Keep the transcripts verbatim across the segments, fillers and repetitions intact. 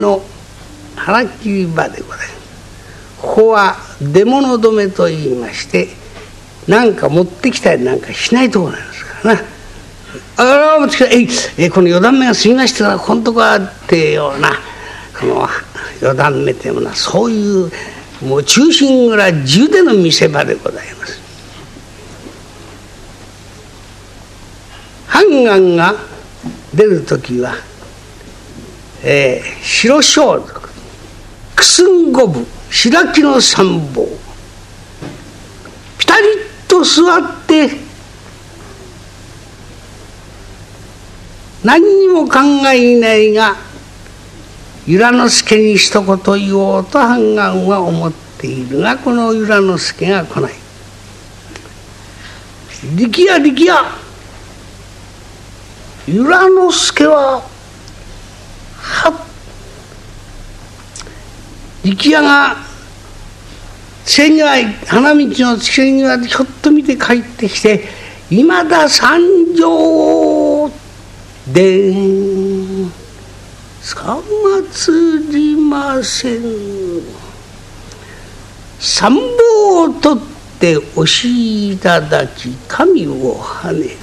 の腹切り場でございます。ここは出物止めといいまして、何か持ってきたりなんかしないところなんですからな。あら持ってきた、えいえこの四段目が過ぎましたからこのとこはってような、この四段目というものはそういうもう中心蔵中での見せ場でございます。判官が出る時は、えー、白装束、九寸五分、白木の三棒、ピタリと座って何にも考えないが由良之助に一言言おうと判官は思っているが、この由良之助が来ない。力也力也、由良之助ははっ力也が千際花道の千際でひょっと見て帰ってきて「今だ参上でんつかまつりません」三棒を取って押しいただき神をはね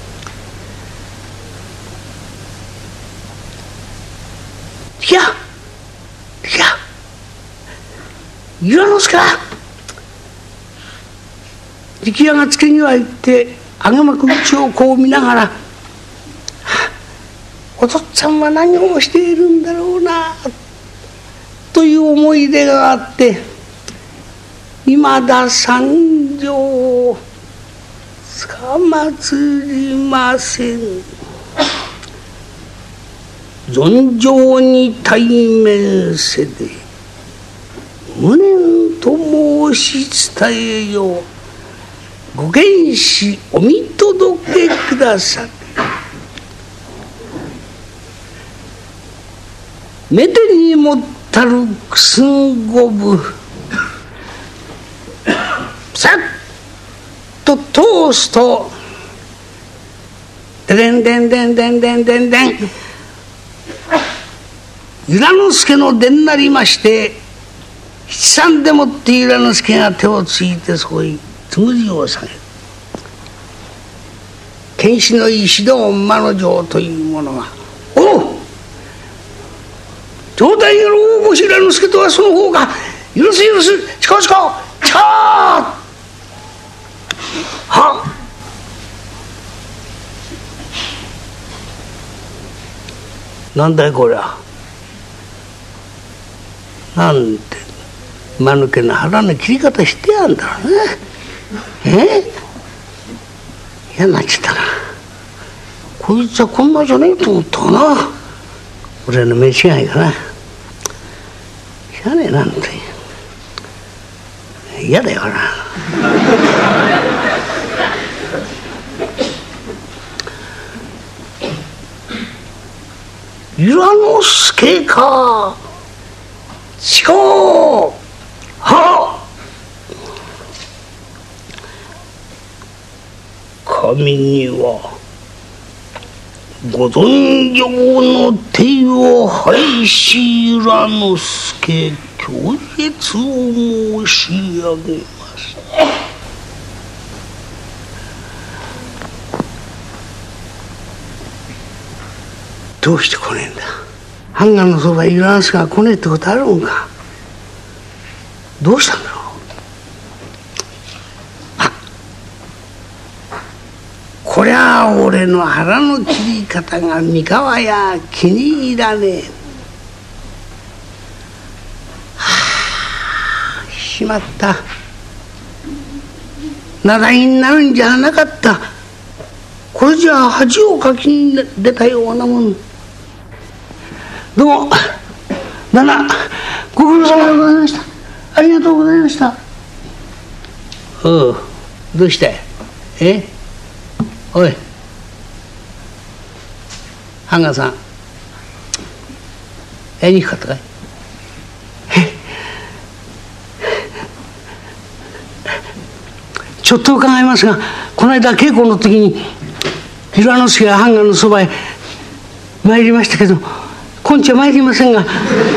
いやいや由良之助だ。力也が付け際行ってあげまく道をこう見ながら「お父っつぁんは何をしているんだろうな」という思い出があって「今だ参上つかまつりません」存上に対面せで無念と申し伝えよう。ご見志お見届けください。めでにもったる九寸五分さっと通すとででんでんでんでんでんでんでん由良之助の出になりまして、七三でもって由良之助が手をついてそこへつむじを下げる。剣士の石堂馬之丞というものが「おう上代の大御所由良之助とはその方か。許す許す、近々ちゃあはっなんだいこりゃ。なんて間抜けな腹の切り方してやんだろうね。え嫌になっちゃったな。こいつはこんなじゃねえと思ったな。俺の目違いかな。しゃあねえなんて嫌だよな。由良之助かしこうは神にはご存生の手を拝し由良之助供述を申し上げます。どうして来ねえんだ。判官のそばへ由良之助が来ねえってことあるんか。どうしたんだろう。あこりゃあ俺の腹の切り方が三河屋気に入らねえ。はあしまった。習いになるんじゃなかった。これじゃあ恥をかきに出たようなもん。どうも旦那ご苦労様でございました。ありがとうございました。おうどうしたい。えおい判官さんやりにくかったかい。ちょっと伺いますが、この間稽古の時に由良之助が判官のそばへ参りましたけど、 今日参りませんが